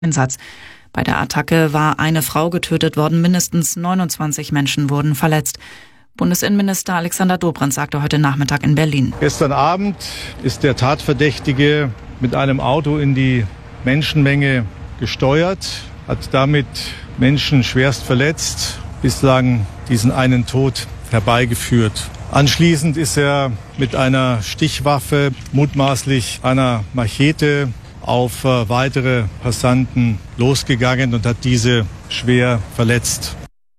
Einsatz. Bei der Attacke war eine Frau getötet worden, mindestens 29 Menschen wurden verletzt. Bundesinnenminister Alexander Dobrindt sagte heute Nachmittag in Berlin. Gestern Abend ist der Tatverdächtige mit einem Auto in die Menschenmenge gesteuert, hat damit Menschen schwerst verletzt, bislang diesen einen Tod herbeigeführt. Anschließend ist er mit einer Stichwaffe, mutmaßlich einer Machete, auf weitere Passanten losgegangen und hat diese schwer verletzt.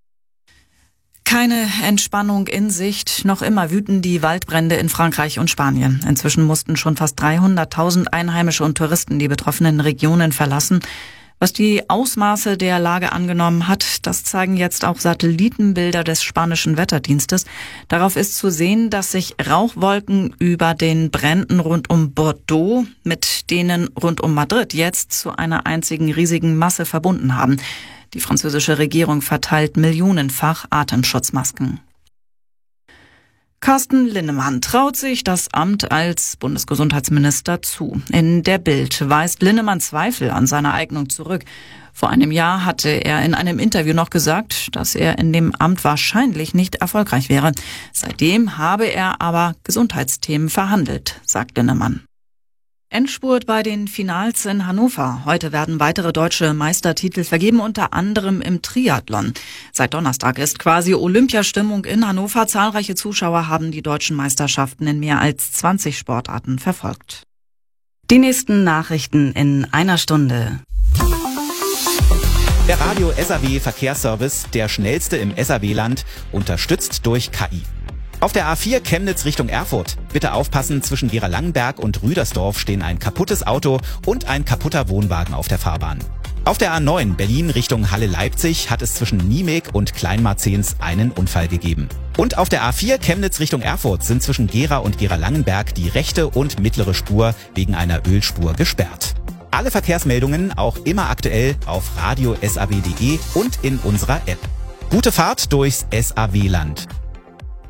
Keine Entspannung in Sicht. Noch immer wüten die Waldbrände in Frankreich und Spanien. Inzwischen mussten schon fast 300.000 Einheimische und Touristen die betroffenen Regionen verlassen. Was die Ausmaße der Lage angenommen hat, das zeigen jetzt auch Satellitenbilder des spanischen Wetterdienstes. Darauf ist zu sehen, dass sich Rauchwolken über den Bränden rund um Bordeaux mit denen rund um Madrid jetzt zu einer einzigen riesigen Masse verbunden haben. Die französische Regierung verteilt millionenfach Atemschutzmasken. Carsten Linnemann traut sich das Amt als Bundesgesundheitsminister zu. In der Bild weist Linnemann Zweifel an seiner Eignung zurück. Vor einem Jahr hatte er in einem Interview noch gesagt, dass er in dem Amt wahrscheinlich nicht erfolgreich wäre. Seitdem habe er aber Gesundheitsthemen verhandelt, sagt Linnemann. Endspurt bei den Finals in Hannover. Heute werden weitere deutsche Meistertitel vergeben, unter anderem im Triathlon. Seit Donnerstag ist quasi Olympiastimmung in Hannover. Zahlreiche Zuschauer haben die deutschen Meisterschaften in mehr als 20 Sportarten verfolgt. Die nächsten Nachrichten in einer Stunde. Der Radio SAW Verkehrsservice, der schnellste im SAW-Land, unterstützt durch KI. Auf der A4 Chemnitz Richtung Erfurt. Bitte aufpassen, zwischen Gera-Langenberg und Rüdersdorf stehen ein kaputtes Auto und ein kaputter Wohnwagen auf der Fahrbahn. Auf der A9 Berlin Richtung Halle-Leipzig hat es zwischen Niemek und Kleinmarzens einen Unfall gegeben. Und auf der A4 Chemnitz Richtung Erfurt sind zwischen Gera und Gera-Langenberg die rechte und mittlere Spur wegen einer Ölspur gesperrt. Alle Verkehrsmeldungen auch immer aktuell auf radio-saw.de und in unserer App. Gute Fahrt durchs SAW-Land.